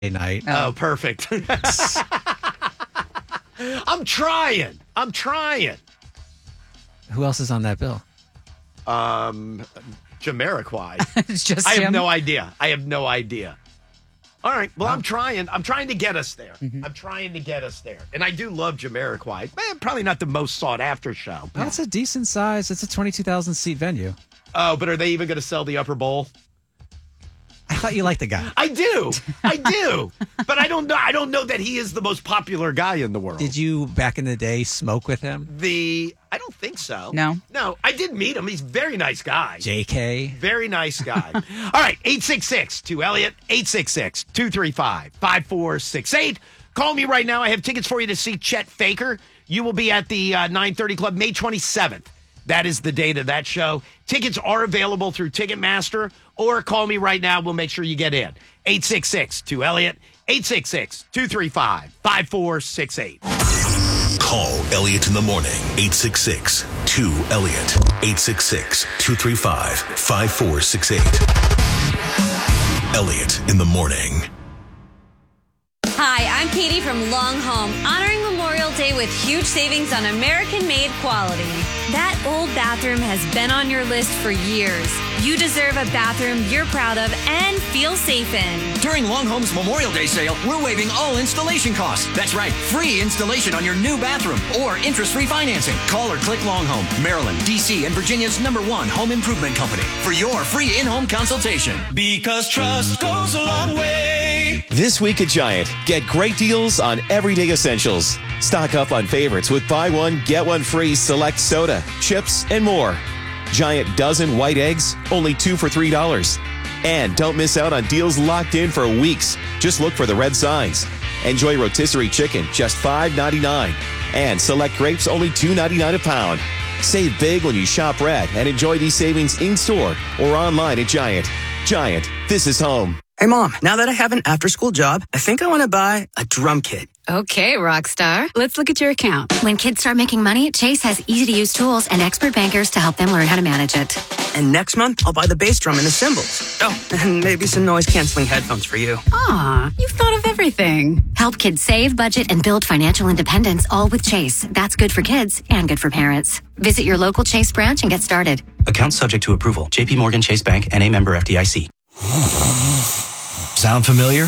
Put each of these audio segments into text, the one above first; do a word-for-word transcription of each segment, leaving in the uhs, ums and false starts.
night. Oh, perfect. I'm trying. I'm trying. Who else is on that bill? Um, Jamiroquai. It's just I have him? no idea. I have no idea. All right. Well, Wow. I'm trying. I'm trying to get us there. Mm-hmm. I'm trying to get us there. And I do love Jamiroquai. Eh, probably not the most sought after show. That's a decent size. It's a twenty-two thousand seat venue. Oh, but are they even going to sell the upper bowl? I thought you liked the guy. I do. I do. But I don't know. I don't know that he is the most popular guy in the world. Did you, back in the day, smoke with him? The I don't think so. No? No, I did meet him. He's a very nice guy. J K? Very nice guy. All right, eight six six, two Elliott, eight six six, two three five, five four six eight. Call me right now. I have tickets for you to see Chet Faker. You will be at the uh, nine thirty Club May twenty-seventh. That is the date of that show. Tickets are available through Ticketmaster, or call me right now. We'll make sure you get in. eight six six, two Elliott, eight six six, two three five, five four six eight. Call Elliott in the morning. eight six six, two Elliott. eight six six, two three five, five four six eight. Elliott in the morning. Hi, I'm Katie from Long Home, honoring Memorial Day with huge savings on American-made quality. That old bathroom has been on your list for years. You deserve a bathroom you're proud of and feel safe in. During Long Home's Memorial Day sale, we're waiving all installation costs. That's right, free installation on your new bathroom or interest-free financing. Call or click Long Home, Maryland, D C, and Virginia's number one home improvement company for your free in-home consultation. Because trust goes a long way. This week at Giant, get great deals on everyday essentials. Stock up on favorites with buy one, get one free select soda, chips, and more. Giant dozen white eggs, only two for three dollars. And don't miss out on deals locked in for weeks. Just look for the red signs. Enjoy rotisserie chicken, just five ninety-nine. And select grapes, only two ninety-nine a pound. Save big when you shop red and enjoy these savings in-store or online at Giant. Giant, this is home. Hey, Mom, now that I have an after-school job, I think I want to buy a drum kit. Okay, Rockstar. Let's look at your account. When kids start making money, Chase has easy-to-use tools and expert bankers to help them learn how to manage it. And next month, I'll buy the bass drum and the cymbals. Oh, and maybe some noise-canceling headphones for you. Aw, you've thought of everything. Help kids save, budget, and build financial independence, all with Chase. That's good for kids and good for parents. Visit your local Chase branch and get started. Account subject to approval. J P Morgan Chase Bank, N A member F D I C. Sound familiar?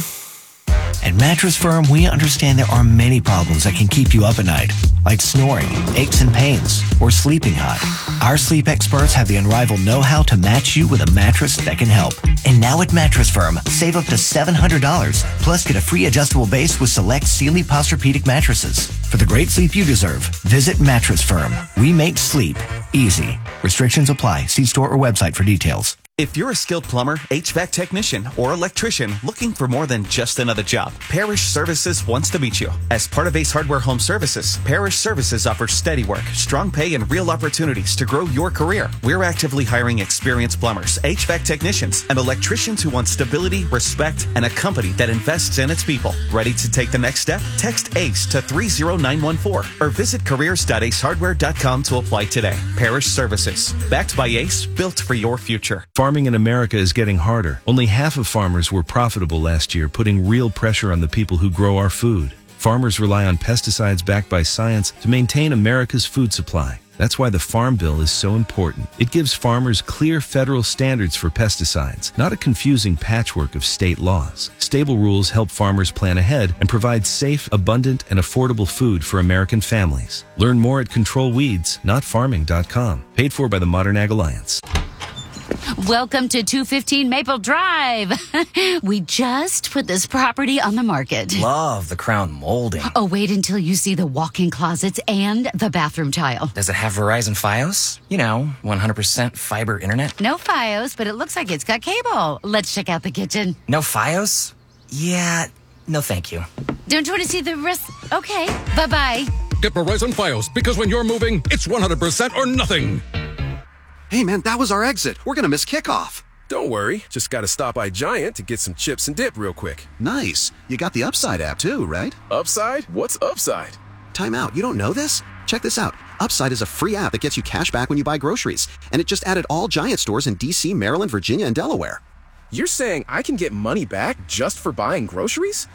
At Mattress Firm, we understand there are many problems that can keep you up at night, like snoring, aches and pains, or sleeping hot. Our sleep experts have the unrivaled know-how to match you with a mattress that can help. And now at Mattress Firm, save up to seven hundred dollars, plus get a free adjustable base with select Sealy Posturepedic mattresses. For the great sleep you deserve, visit Mattress Firm. We make sleep easy. Restrictions apply. See store or website for details. If you're a skilled plumber, H V A C technician, or electrician looking for more than just another job, Parish Services wants to meet you. As part of Ace Hardware Home Services, Parish Services offers steady work, strong pay, and real opportunities to grow your career. We're actively hiring experienced plumbers, H V A C technicians, and electricians who want stability, respect, and a company that invests in its people. Ready to take the next step? Text ACE to three zero nine one four or visit careers dot ace hardware dot com to apply today. Parish Services, backed by Ace, built for your future. Farming in America is getting harder. Only half of farmers were profitable last year, putting real pressure on the people who grow our food. Farmers rely on pesticides backed by science to maintain America's food supply. That's why the Farm Bill is so important. It gives farmers clear federal standards for pesticides, not a confusing patchwork of state laws. Stable rules help farmers plan ahead and provide safe, abundant, and affordable food for American families. Learn more at control weeds not farming dot com. Paid for by the Modern Ag Alliance. Welcome to two fifteen Maple Drive. We just put this property on the market. Love the crown molding. Oh, wait until you see the walk-in closets and the bathroom tile. Does it have Verizon Fios? You know, one hundred percent fiber internet? No Fios, but it looks like it's got cable. Let's check out the kitchen. No Fios? Yeah, no thank you. Don't you want to see the rest? Okay, bye-bye. Get Verizon Fios, because when you're moving, it's one hundred percent or nothing. Hey, man, that was our exit. We're going to miss kickoff. Don't worry. Just got to stop by Giant to get some chips and dip real quick. Nice. You got the Upside app too, right? Upside? What's Upside? Time out. You don't know this? Check this out. Upside is a free app that gets you cash back when you buy groceries. And it just added all Giant stores in D C, Maryland, Virginia, and Delaware. You're saying I can get money back just for buying groceries?